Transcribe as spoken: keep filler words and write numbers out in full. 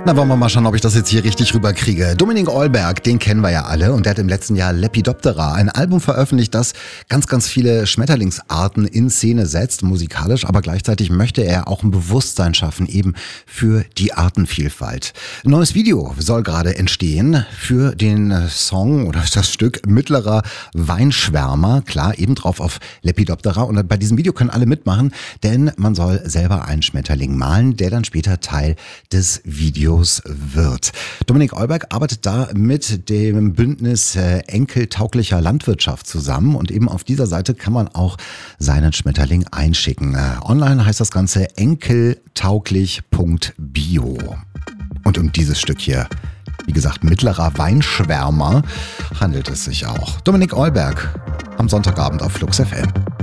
Na, wollen wir mal schauen, ob ich das jetzt hier richtig rüberkriege. Dominik Eulberg, den kennen wir ja alle und der hat im letzten Jahr Lepidoptera, ein Album veröffentlicht, das ganz, ganz viele Schmetterlingsarten in Szene setzt, musikalisch, aber gleichzeitig möchte er auch ein Bewusstsein schaffen, eben für die Artenvielfalt. Ein neues Video soll gerade entstehen für den Song oder das Stück Mittlerer Weinschwärmer, klar, eben drauf auf Lepidoptera, und bei diesem Video können alle mitmachen, denn man soll selber einen Schmetterling malen, der dann später Teil des Videos wird. Dominik Eulberg arbeitet da mit dem Bündnis äh, enkeltauglicher Landwirtschaft zusammen und eben auf dieser Seite kann man auch seinen Schmetterling einschicken. Äh, online heißt das Ganze enkeltauglich punkt bio. Und um dieses Stück hier, wie gesagt, Mittlerer Weinschwärmer, handelt es sich auch. Dominik Eulberg am Sonntagabend auf Flux F M.